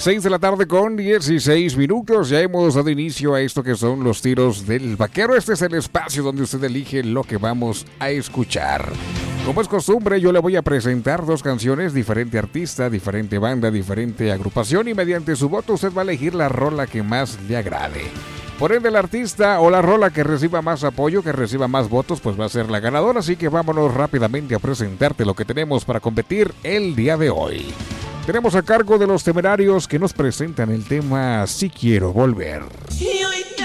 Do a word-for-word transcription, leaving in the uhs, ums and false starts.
seis de la tarde con dieciséis minutos. Ya hemos dado inicio a esto que son los tiros del vaquero. Este es el espacio donde usted elige lo que vamos a escuchar. Como es costumbre, yo le voy a presentar dos canciones, diferente artista, diferente banda, diferente agrupación, y mediante su voto usted va a elegir la rola que más le agrade. Por ende, el artista o la rola que reciba más apoyo, que reciba más votos, pues va a ser la ganadora. Así que vámonos rápidamente a presentarte lo que tenemos para competir el día de hoy. Tenemos a cargo de Los Temerarios, que nos presentan el tema Si Quiero Volver. Yo